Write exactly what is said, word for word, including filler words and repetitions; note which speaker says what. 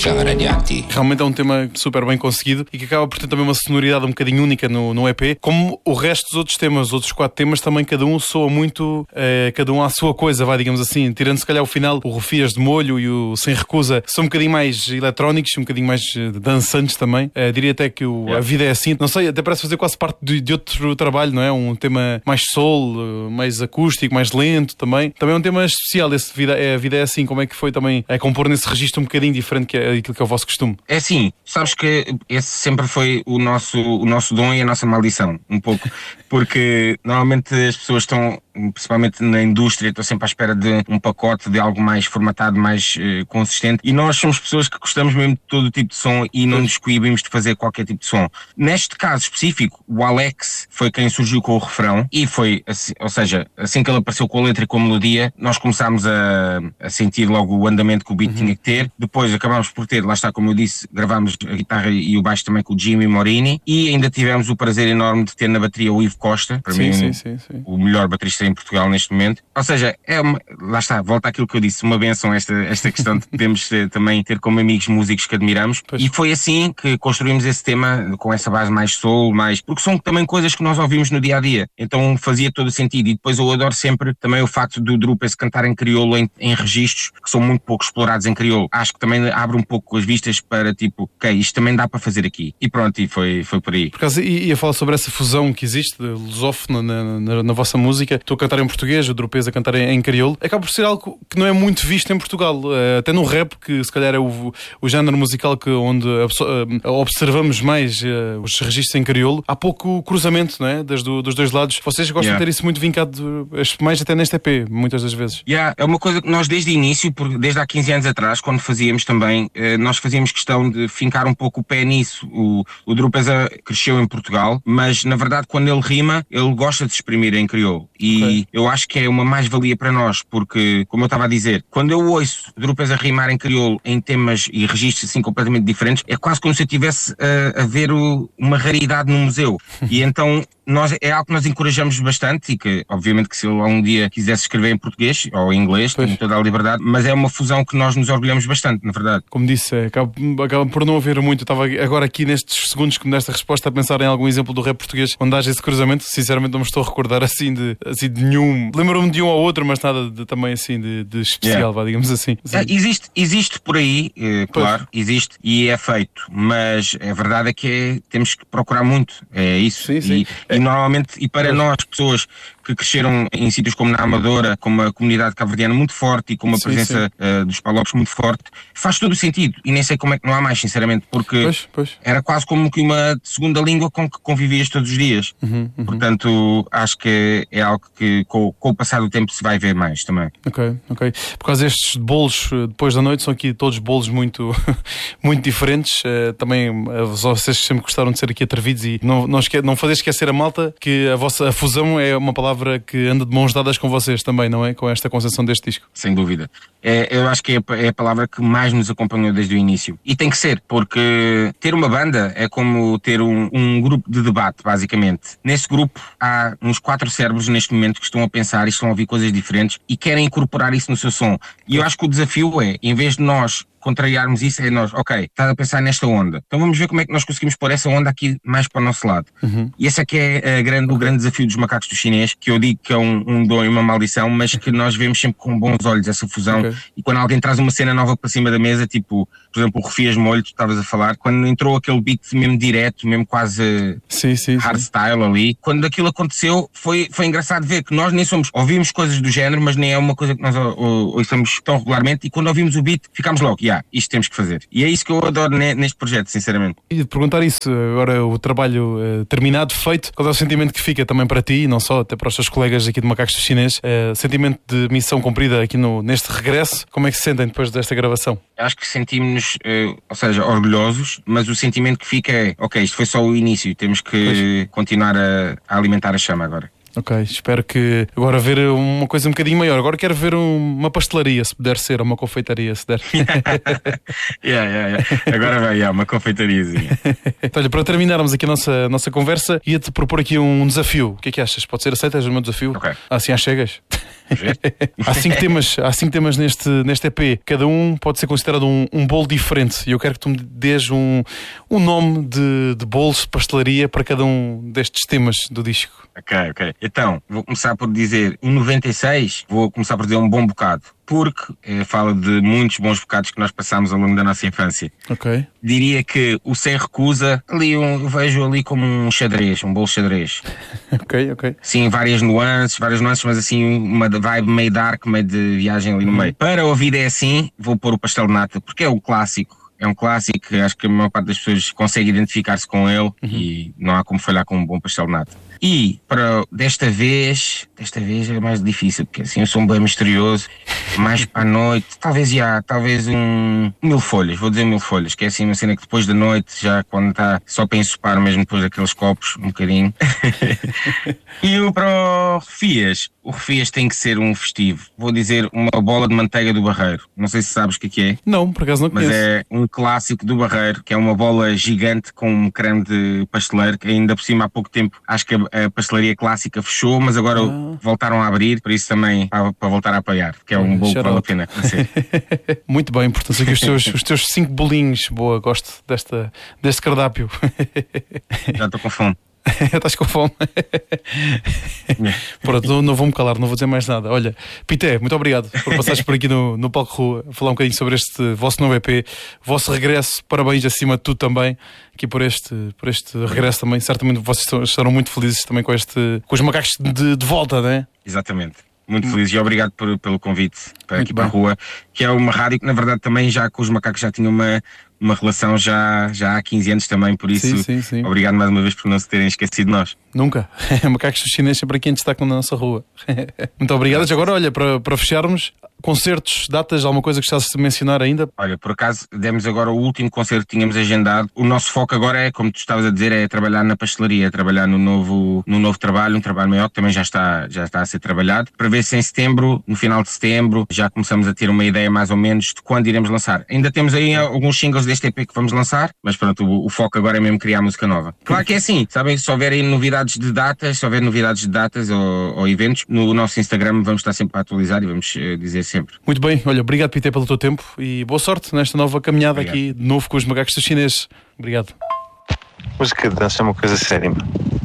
Speaker 1: Realmente é um tema super bem conseguido e que acaba por ter também uma sonoridade um bocadinho única no, no E P. Como o resto dos outros temas, os outros quatro temas, também cada um soa muito, eh, cada um à sua coisa, vai, digamos assim. Tirando se calhar o final, o Rufias de Molho e o Sem Recusa, são um bocadinho mais eletrónicos, um bocadinho mais dançantes também. Eh, diria até que o, yeah. A Vida é Assim, não sei, até parece fazer quase parte de, de outro trabalho, não é? Um tema mais soul, mais acústico, mais lento também. Também é um tema especial esse vida, é, A Vida é Assim. Como é que foi também a compor nesse registro um bocadinho diferente que é aquilo que é o vosso costume?
Speaker 2: É assim, sabes que esse sempre foi o nosso, o nosso dom e a nossa maldição, um pouco, porque normalmente as pessoas estão, principalmente na indústria, estão sempre à espera de um pacote, de algo mais formatado, mais uh, consistente, e nós somos pessoas que gostamos mesmo de todo tipo de som e não nos coibimos de fazer qualquer tipo de som. Neste caso específico, o Alex foi quem surgiu com o refrão e foi, assim, ou seja, assim que ele apareceu com a letra e com a melodia, nós começámos a, a sentir logo o andamento que o beat uhum. tinha que ter. Depois acabámos por ter, lá está, como eu disse, gravámos a guitarra e o baixo também com o Jimmy Morini e ainda tivemos o prazer enorme de ter na bateria o Ivo Costa, para
Speaker 1: sim,
Speaker 2: mim
Speaker 1: sim, sim, sim.
Speaker 2: o melhor baterista em Portugal neste momento. Ou seja, é uma, lá está, volta àquilo que eu disse, uma benção esta, esta questão de podemos também ter como amigos músicos que admiramos. Pois. E foi assim que construímos esse tema com essa base mais soul, mais, porque são também coisas que nós ouvimos no dia a dia, então fazia todo o sentido. E depois eu adoro sempre também o facto do Drupes cantar em crioulo em, em registros que são muito pouco explorados em crioulo. Acho que também abre um pouco as vistas para tipo, ok, isto também dá para fazer aqui. E pronto, e foi, foi por aí.
Speaker 1: Por acaso, ia falar sobre essa fusão que existe de lusófono na, na, na vossa música. Tu a cantar em português, o Drupes a cantar em, em crioulo. Acaba por ser algo que não é muito visto em Portugal. Até no rap, que se calhar é o, o género musical que, onde observamos mais uh, os registros em crioulo. Há pouco cruzamento, não é? Das do, dos dois lados. Vocês gostam yeah. de ter isso muito vincado, mais até neste E P, muitas das vezes.
Speaker 2: Yeah, é uma coisa que nós desde o início, desde há quinze anos atrás, quando fazíamos também, nós fazíamos questão de fincar um pouco o pé nisso. O, o Drupes cresceu em Portugal, mas na verdade quando ele rima, ele gosta de se exprimir em crioulo. E okay. eu acho que é uma mais-valia para nós, porque, como eu estava a dizer, quando eu ouço o Drupes a rimar em crioulo em temas e registros assim completamente diferentes, é quase como se eu estivesse a, a ver o, uma raridade no museu. E então nós, é algo que nós encorajamos bastante e que, obviamente, que se ele algum dia quisesse escrever em português ou em inglês, pois. Tem toda a liberdade, mas é uma fusão que nós nos orgulhamos bastante, na verdade.
Speaker 1: Como disse, acaba, acaba por não haver muito. Eu estava agora aqui nestes segundos, nesta resposta, a pensar em algum exemplo do rap português onde haja esse cruzamento. Sinceramente não me estou a recordar assim de, assim de nenhum. Lembro-me de um ou outro, mas nada de, também assim de, de especial, yeah. vá, digamos assim. assim.
Speaker 2: É, existe, existe por aí, é, claro, existe e é feito, mas a verdade é que é, temos que procurar muito, é isso.
Speaker 1: Sim, sim.
Speaker 2: E, é. e normalmente, e para pois. Nós, pessoas que cresceram em sítios como na Amadora, com uma comunidade cabo-verdiana muito forte e com uma sim, presença sim. Uh, dos palopes muito forte, faz todo o sentido. E nem sei como é que não há mais, sinceramente, porque
Speaker 1: pois, pois. Era
Speaker 2: quase como que uma segunda língua com que convivias todos os dias.
Speaker 1: Uhum, uhum.
Speaker 2: Portanto, acho que é, é algo que com, com o passar do tempo se vai ver mais também.
Speaker 1: Ok, ok. Por causa destes bolos, depois da noite, são aqui todos bolos muito, muito diferentes. Uh, também uh, vocês sempre gostaram de ser aqui atrevidos e não, não, esque- não fazer esquecer a malta que a vossa a fusão é uma palavra que anda de mãos dadas com vocês também, não é? Com esta concepção deste disco.
Speaker 2: Sem dúvida. É, eu acho que é, é a palavra que mais nos acompanhou desde o início. E tem que ser, porque ter uma banda é como ter um, um grupo de debate, basicamente. Nesse grupo há uns quatro cérebros neste momento que estão a pensar e estão a ouvir coisas diferentes e querem incorporar isso no seu som. E eu acho que o desafio é, em vez de nós contrariarmos isso, é nós, ok, estás a pensar nesta onda, então vamos ver como é que nós conseguimos pôr essa onda aqui mais para o nosso lado.
Speaker 1: Uhum.
Speaker 2: E esse é que é a grande, o grande desafio dos Macacos do Chinês, que eu digo que é um, um dom e uma maldição, mas que nós vemos sempre com bons olhos essa fusão. Okay. E quando alguém traz uma cena nova para cima da mesa, tipo, por exemplo, o Rufias Molho, tu estavas a falar, quando entrou aquele beat mesmo direto, mesmo quase
Speaker 1: sim, sim,
Speaker 2: hardstyle
Speaker 1: sim.
Speaker 2: ali, quando aquilo aconteceu, foi, foi engraçado ver que nós nem somos, ouvimos coisas do género, mas nem é uma coisa que nós ouçamos tão regularmente, e quando ouvimos o beat, ficámos logo, yeah, isto temos que fazer. E é isso que eu adoro neste projeto, sinceramente.
Speaker 1: E de perguntar isso, agora o trabalho uh, terminado, feito, qual é o sentimento que fica também para ti, e não só, até para os teus colegas aqui de Macacos do Chinês, uh, sentimento de missão cumprida aqui no, neste regresso, como é que se sentem depois desta gravação?
Speaker 2: Acho que sentimos-nos, uh, ou seja, orgulhosos, mas o sentimento que fica é, ok, isto foi só o início, temos que pois. continuar a, a alimentar a chama agora.
Speaker 1: Ok, espero que agora ver uma coisa um bocadinho maior. Agora quero ver um, uma pastelaria, se puder ser, ou uma confeitaria, se der.
Speaker 2: yeah, yeah, yeah. Agora vai, yeah, uma confeitariazinha.
Speaker 1: Então, olha, para terminarmos aqui a nossa, nossa conversa, ia-te propor aqui um desafio. O que é que achas? Pode ser? Aceitas o meu desafio?
Speaker 2: Ok.
Speaker 1: Assim às cegas? Há cinco temas, há cinco temas neste, neste E P. Cada um pode ser considerado um, um bolo diferente. E eu quero que tu me dês um, um nome de, de bolos de pastelaria para cada um destes temas do disco.
Speaker 2: Ok, ok. Então, vou começar por dizer, em noventa e seis, vou começar por dizer um bom bocado. Porque eh, fala de muitos bons bocados que nós passámos ao longo da nossa infância.
Speaker 1: Ok.
Speaker 2: Diria que o Sem Recusa, ali um, eu vejo ali como um xadrez, um bolo xadrez.
Speaker 1: Ok, ok.
Speaker 2: Sim, várias nuances, várias nuances, mas assim uma vibe meio dark, meio de viagem ali no
Speaker 1: Uhum.
Speaker 2: meio. Para a vida é assim, vou pôr o Pastel de Nata, porque é um clássico. É um clássico, acho que a maior parte das pessoas consegue identificar-se com ele, uhum. E não há como falhar com um bom pastel de nata. E para desta vez, desta vez é mais difícil, porque assim eu sou um bem misterioso, mais para a noite, talvez já, talvez um mil folhas, vou dizer mil folhas, que é assim uma cena que depois da noite, já quando está só para ensopar mesmo depois daqueles copos, um bocadinho. E o para o Refias, o Refias tem que ser um festivo, vou dizer uma bola de manteiga do Barreiro, não sei se sabes o que é que é.
Speaker 1: Não, por acaso não conheço.
Speaker 2: Mas é um clássico do Barreiro, que é uma bola gigante com um creme de pasteleiro, que ainda por cima há pouco tempo acho que a, a pastelaria clássica fechou, mas agora ah. voltaram a abrir, por isso também para, para voltar a apoiar, que é um bolo que vale a pena conhecer.
Speaker 1: Muito bem, portanto aqui os teus, os teus cinco bolinhos, boa, gosto desta, deste cardápio.
Speaker 2: Já estou com fome.
Speaker 1: Estás com fome? Pronto, não, não vou-me calar, não vou dizer mais nada. Olha, Pité, muito obrigado por passares por aqui no, no Palco Rua, falar um bocadinho sobre este vosso novo E P, vosso regresso, parabéns acima de tudo também, aqui por este, por este regresso também. Certamente vocês estarão muito felizes também com, este, com os macacos de, de volta, não é?
Speaker 2: Exatamente. Muito feliz e obrigado por, pelo convite para aqui para a rua, que é uma rádio que na verdade também já com os macacos já tinha uma, uma relação já, já há quinze anos também, por isso
Speaker 1: sim, sim, sim.
Speaker 2: Obrigado mais uma vez por não se terem esquecido de nós.
Speaker 1: Nunca. Macacos dos chineses sempre aqui em destaque na nossa rua. Muito obrigado. Agora olha, para, para fecharmos, concertos, datas, alguma coisa que estás a mencionar ainda?
Speaker 2: Olha, por acaso demos agora o último concerto que tínhamos agendado. O nosso foco agora é, como tu estavas a dizer, é trabalhar na pastelaria, é trabalhar no novo, no novo trabalho, um trabalho maior que também já está, já está a ser trabalhado, para ver se em setembro, no final de setembro, já começamos a ter uma ideia mais ou menos de quando iremos lançar. Ainda temos aí alguns singles deste E P que vamos lançar, mas pronto, o, o foco agora é mesmo criar música nova. Claro que é assim, sabem, se houver aí novidades de datas, se houver novidades de datas ou, ou eventos, no nosso Instagram vamos estar sempre a atualizar e vamos uh, dizer sempre.
Speaker 1: Muito bem, olha, obrigado Pité pelo teu tempo e boa sorte nesta nova caminhada. Obrigado. Aqui de novo com os macacos dos chineses. Obrigado.
Speaker 3: Música de dança é uma coisa séria, mano.